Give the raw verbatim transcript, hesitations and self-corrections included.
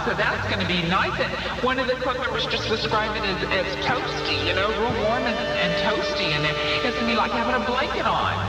so that's going to be nice. And one of the club members just described it as, as toasty, you know, real warm and, and toasty, and it, it's going to be like having a blanket on.